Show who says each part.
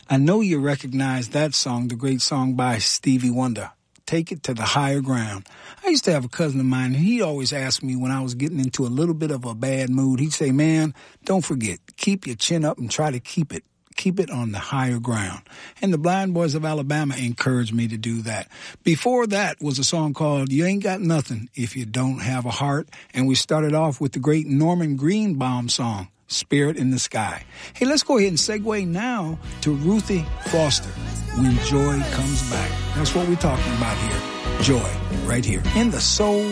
Speaker 1: I know you recognize that song, the great song by Stevie Wonder, Take It to the Higher Ground. I used to have a cousin of mine, and he always asked me when I was getting into a little bit of a bad mood, he'd say, man, don't forget, keep your chin up and try to keep it on the higher ground. And the Blind Boys of Alabama encouraged me to do that. Before that was a song called You Ain't Got Nothing If You Don't Have a Heart. And we started off with the great Norman Greenbaum song, Spirit in the Sky. Hey, let's go ahead and segue now to Ruthie Foster, When Joy Comes Back. That's what we're talking about here. Joy, right here in the Soul